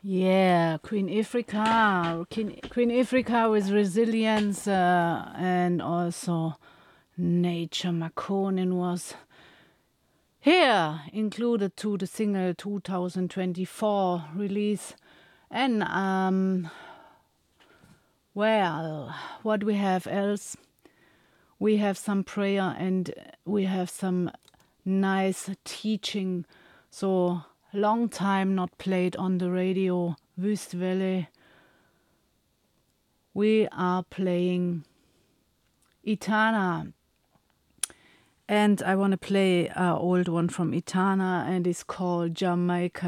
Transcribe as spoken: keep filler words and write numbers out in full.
Yeah, Queen Ifrika. Queen, Queen Ifrika with resilience uh, and also Nature Makonnen was here included to the single two thousand twenty-four release. And um, well, what we have else? We have some prayer and we have some nice teaching. So long time not played on the radio. Wüstwelle. We are playing Etana. And I want to play an old one from Etana and it's called Jamaica.